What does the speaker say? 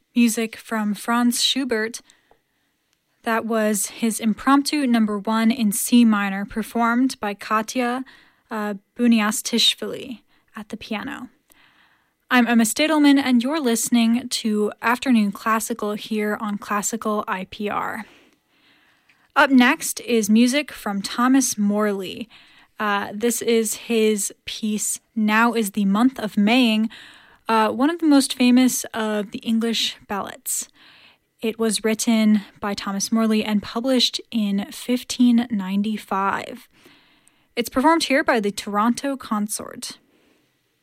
music from Franz Schubert. That was his Impromptu Number 1 in C minor, performed by Katya Buniastishvili at the piano. I'm Emma Stadelman, and you're listening to Afternoon Classical here on Classical IPR. Up next is music from Thomas Morley. This is his piece, Now is the Month of Maying, one of the most famous of the English ballads. It was written by Thomas Morley and published in 1595. It's performed here by the Toronto Consort.